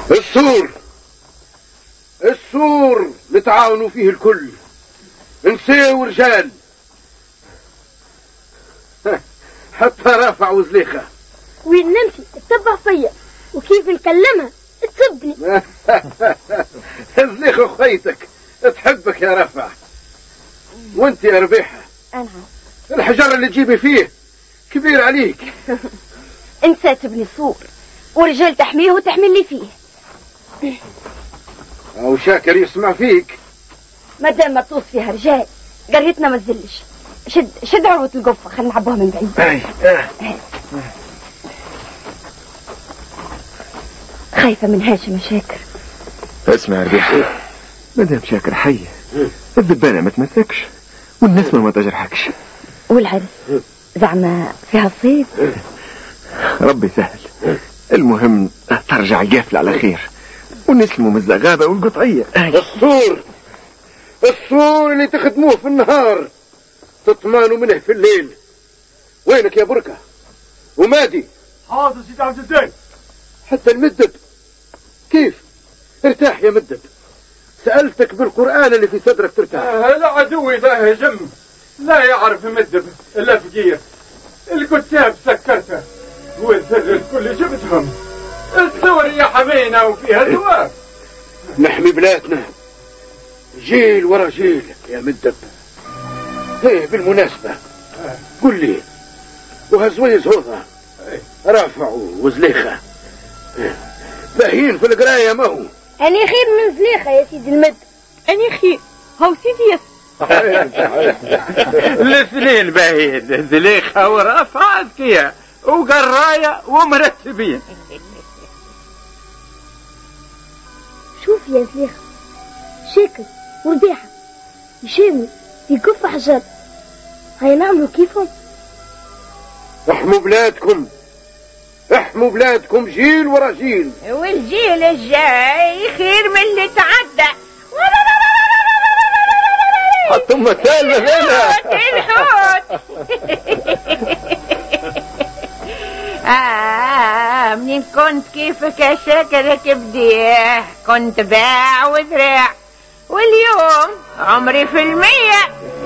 السور نتعاونوا فيه الكل، نساء ورجال، حتى رافع وزليخة. وين نمشي تتبع فيا، وكيف نكلمها تسبني. زليخة خيتك تحبك يا رافع. وانت يا ربيحة أنا الحجر اللي تجيبي فيه كبير عليك. انت تبني سور ورجال تحميه وتحمل لي فيه. او شاكر يسمع فيك. ما دام ما توص فيها رجال قريتنا ما تزلش. شد عروة القفة، خلينا نعبوها من بعيد. خايفة من هاشم يا شاكر. اسمع يا ربيع، مدام شاكر حية الذبانة ما تمسكش والنسمة ما تجرحكش. والعرس زعما فيها صيد. ربي سهل، المهم ترجع القافلة على خير ونسلموا من الزغابة والقطعية. السور اللي تخدموه في النهار تطمانوا منه في الليل. وينك يا بركة ومادي؟ حاضر سيدي عبد الزين. حتى المدب كيف؟ ارتاح يا مدب، سألتك بالقرآن اللي في صدرك ترتاح. لا عدوي ذا هجم، لا يعرف مدب إلا فقير. الكتاب سكرته والسر الكل جبتهم. الثور يا حمينا وفيها ثواب. نحمي بلادنا جيل ورا جيل يا مدب. ايه بالمناسبة قل لي، وهزويز هوضة رافعوا وزليخة باهين في القراية ما هو؟ أني خير من زليخة يا سيدي المد. أني خير هاو سيدي يس. الاثنين باهين، زليخة ورافعة أذكياء وقراية ومرتبين. شوف يا زليخة، شاكر وربيحة يشاموا يقف حجر، هاي نعملوا كيفهم. احموا بلادكم، احموا بلادكم جيل ورا جيل، والجيل الجاي خير من اللي تعدى. حطوا مثال لنا الحوت. منين كنت كيفك يا شاكر كنت باع وذراع، واليوم عمري في 100.